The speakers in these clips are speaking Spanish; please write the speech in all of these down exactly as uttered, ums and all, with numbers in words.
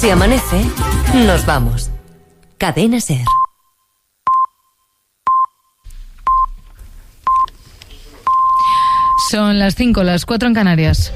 Si amanece, nos vamos. Cadena SER. Son las cinco, las cuatro en Canarias.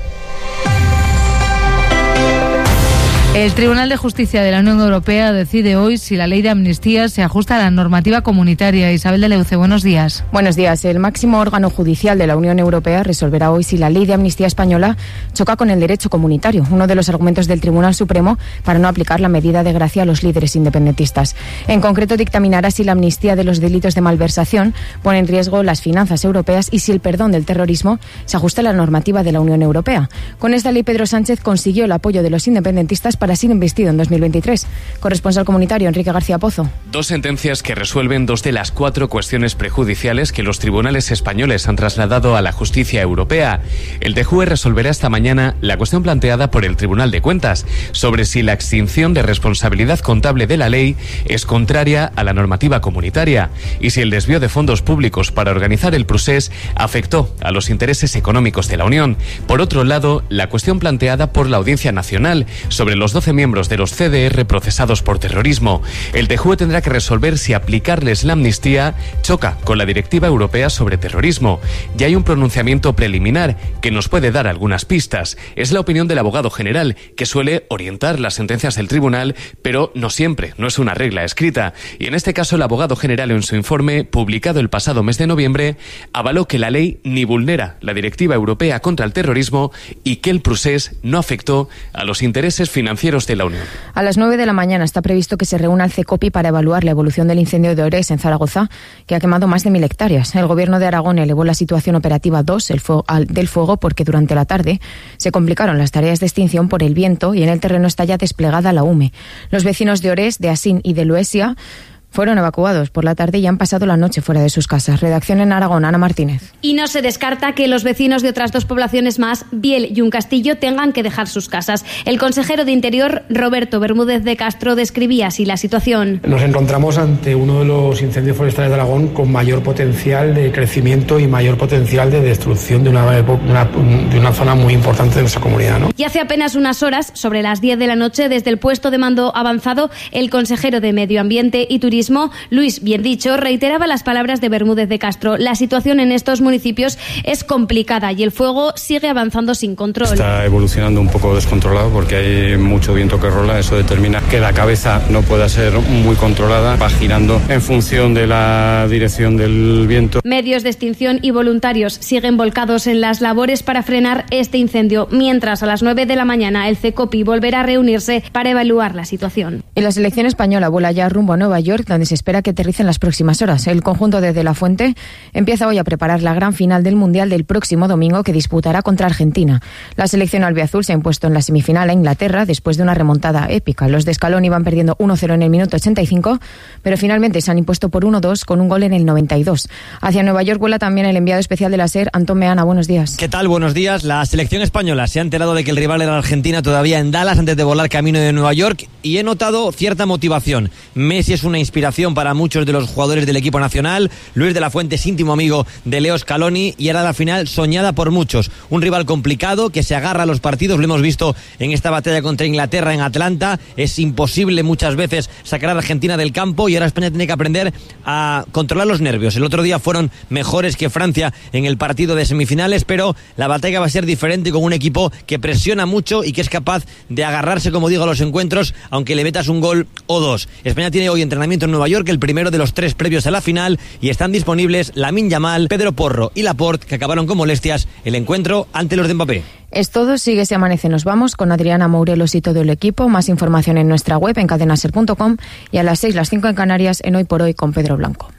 El Tribunal de Justicia de la Unión Europea decide hoy si la ley de amnistía se ajusta a la normativa comunitaria. Isabel de Leuce, buenos días. Buenos días. El máximo órgano judicial de la Unión Europea resolverá hoy si la ley de amnistía española choca con el derecho comunitario, uno de los argumentos del Tribunal Supremo para no aplicar la medida de gracia a los líderes independentistas. En concreto, dictaminará si la amnistía de los delitos de malversación pone en riesgo las finanzas europeas y si el perdón del terrorismo se ajusta a la normativa de la Unión Europea. Con esta ley, Pedro Sánchez consiguió el apoyo de los independentistas para ser investido en dos mil veintitrés. Corresponsal comunitario, Enrique García Pozo. Dos sentencias que resuelven dos de las cuatro cuestiones prejudiciales que los tribunales españoles han trasladado a la justicia europea. El T J U E resolverá esta mañana la cuestión planteada por el Tribunal de Cuentas sobre si la extinción de responsabilidad contable de la ley es contraria a la normativa comunitaria y si el desvío de fondos públicos para organizar el procés afectó a los intereses económicos de la Unión. Por otro lado, la cuestión planteada por la Audiencia Nacional sobre los doce miembros de los C D R procesados por terrorismo. El T J U E tendrá que resolver si aplicarles la amnistía choca con la Directiva Europea sobre terrorismo. Ya hay un pronunciamiento preliminar que nos puede dar algunas pistas. Es la opinión del abogado general, que suele orientar las sentencias del tribunal, pero no siempre, no es una regla escrita. Y en este caso, el abogado general, en su informe publicado el pasado mes de noviembre, avaló que la ley ni vulnera la Directiva Europea contra el terrorismo y que el procés no afectó a los intereses financieros de la Unión. A las nueve de la mañana está previsto que se reúna el CECOPI para evaluar la evolución del incendio de Orés en Zaragoza, que ha quemado más de mil hectáreas. El Gobierno de Aragón elevó la situación operativa dos el fuego, al, del fuego porque durante la tarde se complicaron las tareas de extinción por el viento y en el terreno está ya desplegada la U M E. Los vecinos de Orés, de Asín y de Luesia fueron evacuados por la tarde y han pasado la noche fuera de sus casas. Redacción en Aragón, Ana Martínez. Y no se descarta que los vecinos de otras dos poblaciones más, Biel y Uncastillo, tengan que dejar sus casas. El consejero de Interior, Roberto Bermúdez de Castro, describía así la situación. Nos encontramos ante uno de los incendios forestales de Aragón con mayor potencial de crecimiento y mayor potencial de destrucción de una, una, de una zona muy importante de nuestra comunidad, ¿no? Y hace apenas unas horas, sobre las diez de la noche, desde el puesto de mando avanzado, el consejero de Medio Ambiente y Turismo, Luis Biendicho, reiteraba las palabras de Bermúdez de Castro. La situación en estos municipios es complicada y el fuego sigue avanzando sin control. Está evolucionando un poco descontrolado porque hay mucho viento que rola. Eso determina que la cabeza no pueda ser muy controlada. Va girando en función de la dirección del viento. Medios de extinción y voluntarios siguen volcados en las labores para frenar este incendio, mientras a las nueve de la mañana el CECOPI volverá a reunirse para evaluar la situación. Y la selección española vuela ya rumbo a Nueva York, donde se espera que aterrice en las próximas horas. El conjunto de De La Fuente empieza hoy a preparar la gran final del Mundial del próximo domingo, que disputará contra Argentina. La selección albiazul se ha impuesto en la semifinal a Inglaterra después de una remontada épica. Los de Scaloni iban perdiendo uno cero en el minuto ochenta y cinco, pero finalmente se han impuesto por uno dos con un gol en el noventa y dos. Hacia Nueva York vuela también el enviado especial de la SER, Antón Meana. Buenos días. ¿Qué tal? Buenos días. La selección española se ha enterado de que el rival era Argentina todavía en Dallas antes de volar camino de Nueva York, y he notado cierta motivación. Messi es una inspiración para muchos de los jugadores del equipo nacional. Luis de la Fuente es íntimo amigo de Leo Scaloni y era la final soñada por muchos. Un rival complicado que se agarra a los partidos, lo hemos visto en esta batalla contra Inglaterra en Atlanta. Es imposible muchas veces sacar a Argentina del campo y ahora España tiene que aprender a controlar los nervios. El otro día fueron mejores que Francia en el partido de semifinales, pero la batalla va a ser diferente con un equipo que presiona mucho y que es capaz de agarrarse, como digo, a los encuentros, aunque le metas un gol o dos. España tiene hoy entrenamiento en Nueva York, el primero de los tres previos a la final, y están disponibles Lamine Yamal, Pedro Porro y Laporte, que acabaron con molestias el encuentro ante los de Mbappé. Es todo, sigue Se Amanece, nos vamos con Adriana Mourelos y todo el equipo. Más información en nuestra web en cadena ser punto com y a las seis, las cinco en Canarias, en Hoy por Hoy con Pedro Blanco.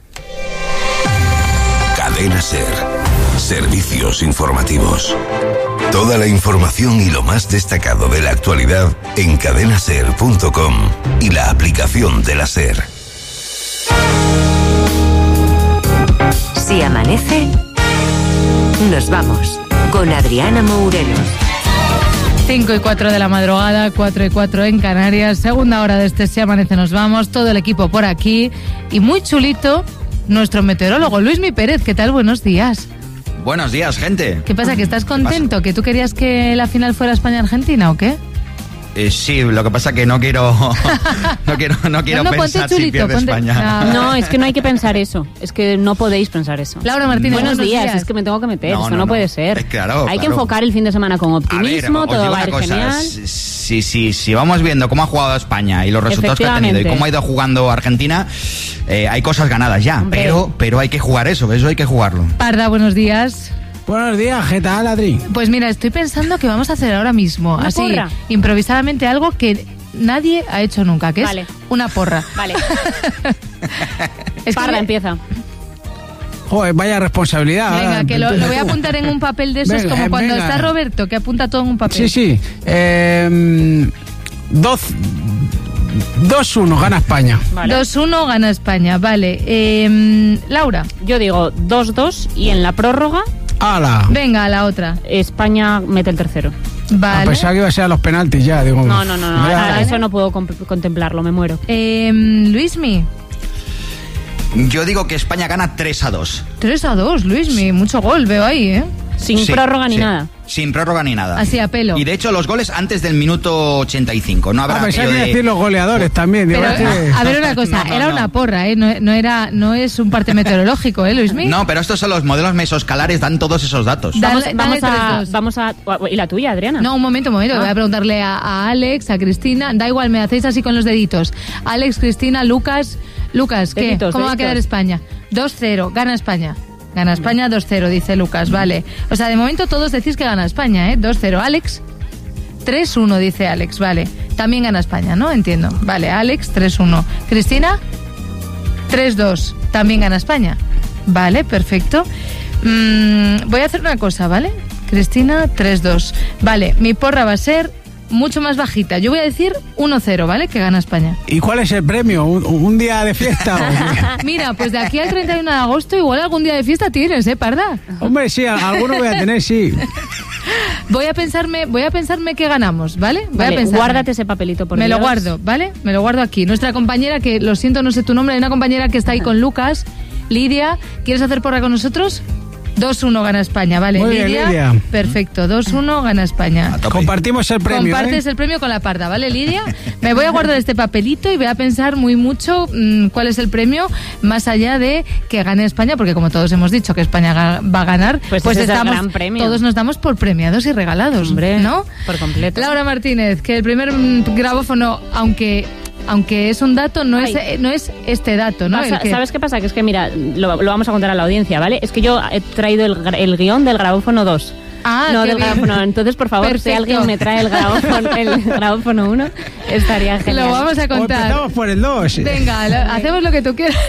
Cadena SER. Servicios informativos. Toda la información y lo más destacado de la actualidad en cadena ser punto com y la aplicación de la SER. Si amanece, nos vamos con Adriana Mourelos. cinco y cuatro de la madrugada, cuatro y cuatro en Canarias, segunda hora de este Si Amanece, nos vamos, todo el equipo por aquí y muy chulito nuestro meteorólogo Luismi Pérez. ¿Qué tal? Buenos días. Buenos días, gente. ¿Qué pasa? ¿Que estás contento? ¿Que tú querías que la final fuera España-Argentina o qué? Eh, sí, lo que pasa que no quiero no quiero, no quiero no, no, pensar chulito, si pierde ponte... España. No. no, es que no hay que pensar eso. Es que no podéis pensar eso. Laura Martínez, buenos, buenos días. días. Es que me tengo que meter. No, Esto no, no, no puede ser. Eh, claro, hay claro. que enfocar el fin de semana con optimismo, a ver, todo va a ir cosa, genial. Si, si, si vamos viendo cómo ha jugado España y los resultados que ha tenido y cómo ha ido jugando Argentina, eh, hay cosas ganadas ya, pero, pero hay que jugar eso, eso hay que jugarlo. Parda, buenos días. Buenos días, ¿qué tal, Adri? Pues mira, estoy pensando que vamos a hacer ahora mismo, ¿Una así, porra? improvisadamente, algo que nadie ha hecho nunca, que vale. es una porra. Vale. Es Parda, que... empieza. Joder, vaya responsabilidad. Venga, ahora. que lo, lo voy a apuntar en un papel de esos, Venga, como cuando venga. está Roberto, que apunta todo en un papel. Sí, sí. Eh, dos, dos uno, gana España. Vale. dos uno gana España, vale. Eh, Laura. Yo digo dos dos y en la prórroga... ¡Hala! Venga, a la otra. España mete el tercero. Vale. A pesar que iba a ser a los penaltis ya, digo. No, no, no, no. Mira, A eso no puedo comp- contemplarlo, me muero. Eh, Luismi. Yo digo que España gana tres a dos. tres a dos, Luismi. Mucho gol veo ahí, ¿eh? Sin Sí, prórroga ni sí. nada. Sin prórroga ni nada. Así a pelo. Y de hecho los goles antes del minuto ochenta y cinco. No habrá a pesar aquello de de... decir los goleadores también. Digo, Pero, es que- a ver una cosa, No, no, era no. una porra, ¿eh? No, no era, no es un parte meteorológico, ¿eh, Luismi? No, pero estos son los modelos mesoscalares, dan todos esos datos. Da- Vamos, Dale- vamos, dale a, tres dos. vamos a... ¿Y la tuya, Adriana? No, un momento, un momento. Ah. Voy a preguntarle a, a Alex, a Cristina. Da igual, me hacéis así con los deditos. Alex, Cristina, Lucas. Lucas, ¿qué? Deditos, ¿Cómo va a deditos. quedar España? dos cero, gana España. Gana España dos cero, dice Lucas, vale. O sea, de momento todos decís que gana España, ¿eh? dos cero. Alex, tres uno, dice Alex, vale. También gana España, ¿no? Entiendo. Vale, Alex, tres uno. Cristina, tres dos. También gana España. Vale, perfecto. Mm, voy a hacer una cosa, ¿vale? Cristina, tres dos. Vale, mi porra va a ser mucho más bajita. Yo voy a decir uno cero, ¿vale? Que gana España. ¿Y cuál es el premio? ¿Un, un día de fiesta? o- Mira, pues de aquí al treinta y uno de agosto igual algún día de fiesta tienes, ¿eh, Parda? Hombre, sí, alguno voy a tener, sí. Voy a pensarme, voy a pensarme qué ganamos, ¿vale? Voy Vale, a pensar. guárdate ese papelito, por Me lo Dios. guardo, ¿vale? Me lo guardo aquí. Nuestra compañera, que lo siento, no sé tu nombre, hay una compañera que está ahí con Lucas. Lidia, ¿quieres hacer porra con nosotros? dos uno gana España, ¿vale? Muy bien, Lidia, Lidia. perfecto, dos uno gana España. Compartimos el premio, Compartes ¿eh? el premio con la Parda, ¿vale, Lidia? Me voy a guardar este papelito y voy a pensar muy mucho mmm, cuál es el premio, más allá de que gane España, porque como todos hemos dicho que España ga- va a ganar, Pues pues, ese es el estamos, gran premio. todos nos damos por premiados y regalados, Hombre, ¿no? por completo. Laura Martínez, que el primer mm, grabófono, aunque... Aunque es un dato, no es, Ay. eh, no es este dato, ¿no? Pasa- El que- ¿Sabes qué pasa? Que es que, mira, lo, lo vamos a contar a la audiencia, ¿vale? Es que yo he traído el, gra- el guión del grabófono dos. Ah, no qué del bien. grabófono. Entonces, por favor, Perfecto. si alguien me trae el grabófono, el grabófono uno, estaría genial. Lo vamos a O contar. empezamos por el dos. Venga, lo- hacemos lo que tú quieras.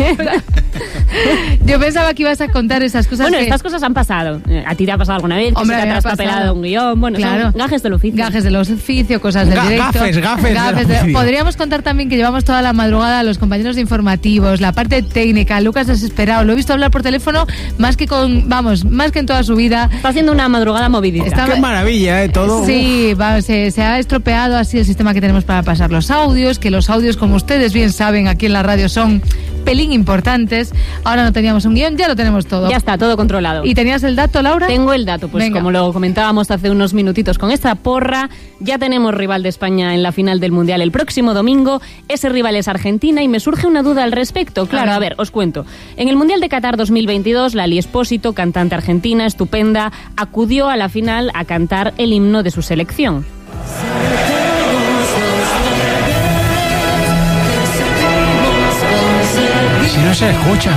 Yo pensaba que ibas a contar esas cosas. Bueno, que- estas cosas han pasado. Eh, ¿A ti te ha pasado alguna vez? Que Hombre, se te me ha ha traspapelado pasado. un guión. Bueno, Claro. son gajes del oficio. Gajes del oficio, cosas del Ga- directo. gafes, gafes del de- oficio. Podríamos contar también que llevamos toda la madrugada a los compañeros de informativos, la parte técnica, Lucas desesperado. Lo he visto hablar por teléfono más que con, vamos, más que en toda su vida. Está haciendo una madrugada movidita. Está- Qué maravilla, ¿eh? Todo. Sí, va, se, se ha estropeado así el sistema que tenemos para pasar los audios, que los audios, como ustedes bien saben, aquí en la radio son pelín importantes. Ahora no teníamos un guión, ya lo tenemos todo. Ya está, todo controlado. ¿Y tenías el dato, Laura? Tengo el dato, pues Venga. como lo comentábamos hace unos minutitos con esta porra, ya tenemos rival de España en la final del Mundial el próximo domingo. Ese rival es Argentina y me surge una duda al respecto. Claro, A a ver. ver, os cuento. En el Mundial de Qatar dos mil veintidós, Lali Espósito, cantante argentina, estupenda, acudió a la final a cantar el himno de su selección. Si no se escucha.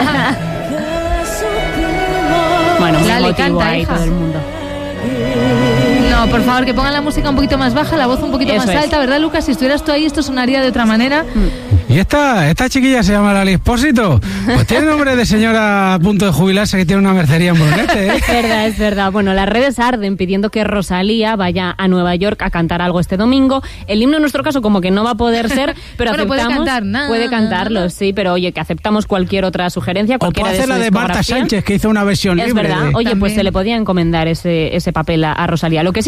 Bueno, muy Lali, emotivo canta, ahí hija. todo el mundo. No, por favor, que pongan la música un poquito más baja, la voz un poquito Eso más es. alta, ¿verdad, Lucas? Si estuvieras tú ahí, esto sonaría de otra manera. ¿Y esta, esta chiquilla se llama Lali Espósito? Pues tiene nombre de señora a punto de jubilarse que tiene una mercería en Brunete, ¿eh? Es verdad, es verdad. Bueno, las redes arden pidiendo que Rosalía vaya a Nueva York a cantar algo este domingo. El himno en nuestro caso como que no va a poder ser, pero Bueno, puede aceptamos... cantar, na, puede cantarlo, na, na. sí, pero oye, que aceptamos cualquier otra sugerencia, O cualquiera puede de hacer su la de Marta discografía. Sánchez, que hizo una versión Es libre. verdad. de- Oye, pues También. se le podía encomendar ese, ese papel a, a Rosalía. Lo que sí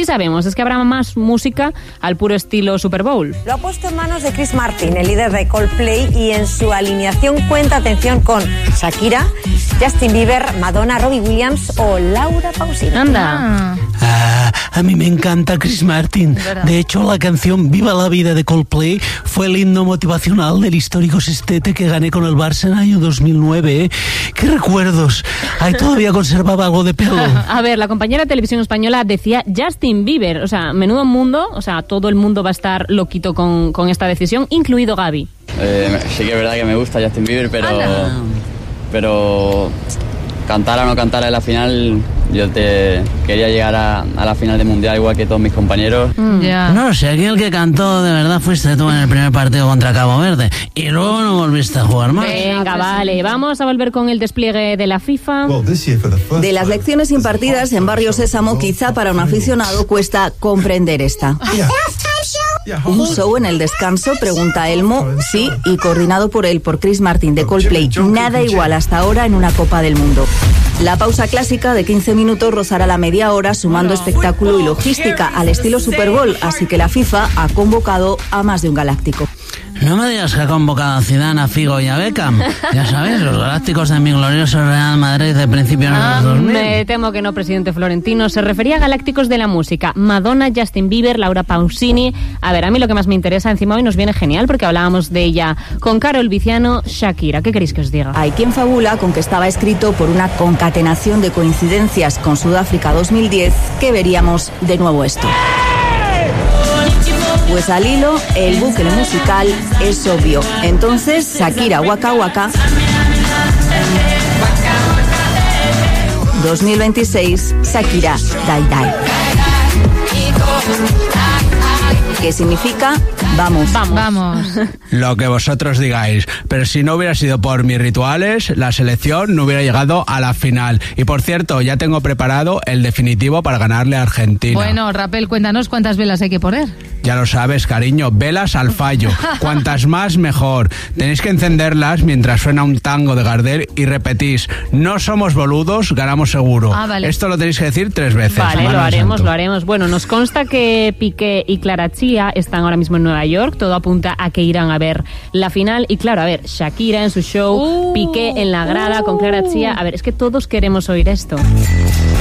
sabemos es que habrá más música al puro estilo Super Bowl. Lo ha puesto en manos de Chris Martin, el líder de Coldplay, y en su alineación cuenta, atención, con Shakira, Justin Bieber, Madonna, Robbie Williams o Laura Pausini. Anda. Ah, a mí me encanta Chris Martin. De hecho, la canción Viva la Vida de Coldplay fue el himno motivacional del histórico sextete que gané con el Barça en el año dos mil nueve. ¿eh? ¡Qué recuerdos! Ahí todavía conservaba algo de pelo. A ver, la compañera de televisión española decía Justin Bieber. O sea, menudo mundo. O sea, todo el mundo va a estar loquito con, con esta decisión, incluido Gaby. Eh, sí que es verdad que me gusta Justin Bieber, pero... ¡Hala! Pero... cantara o no cantara en la final, yo te quería llegar a, a la final del Mundial igual que todos mis compañeros. Mm. Yeah. No sé, aquí el que cantó de verdad fuiste tú en el primer partido contra Cabo Verde y luego no volviste a jugar más. Venga, vale, vamos a volver con el despliegue de la FIFA. De las lecciones impartidas en Barrio Sésamo, quizá para un aficionado cuesta comprender esta. Un show en el descanso, pregunta Elmo, sí, y coordinado por él, por Chris Martin de Coldplay. Nada igual hasta ahora en una Copa del Mundo. La pausa clásica de quince minutos rozará la media hora, sumando espectáculo y logística al estilo Super Bowl, así que la FIFA ha convocado a más de un galáctico. No me digas que ha convocado a Zidane, a Figo y a Beckham. Ya sabes, los galácticos de mi glorioso Real Madrid de principios de los dos mil. Me temo que no, presidente Florentino. Se refería a galácticos de la música. Madonna, Justin Bieber, Laura Pausini. A ver, a mí lo que más me interesa, encima hoy nos viene genial porque hablábamos de ella con Carol Viciano, Shakira. ¿Qué queréis que os diga? Hay quien fabula con que estaba escrito por una concatenación de coincidencias con Sudáfrica dos mil diez que veríamos de nuevo esto. Pues al hilo, el bucle musical es obvio. Entonces, Shakira Waka Waka dos mil veintiséis, Shakira Dai Dai. ¿Qué significa? Vamos. Vamos. Vamos. Lo que vosotros digáis. Pero si no hubiera sido por mis rituales, la selección no hubiera llegado a la final. Y por cierto, ya tengo preparado el definitivo para ganarle a Argentina. Bueno, Rapel, cuéntanos cuántas velas hay que poner. Ya lo sabes, cariño, velas al fallo. Cuantas más, mejor. Tenéis que encenderlas mientras suena un tango de Gardel y repetís, no somos boludos, ganamos seguro. Ah, vale. Esto lo tenéis que decir tres veces. Vale, Mano lo haremos, santo. lo haremos. Bueno, nos consta que Piqué y Clara Chía están ahora mismo en Nueva York. Todo apunta a que irán a ver la final. Y claro, a ver, Shakira en su show, uh, Piqué en la grada uh. con Clara Chía. A ver, es que todos queremos oír esto.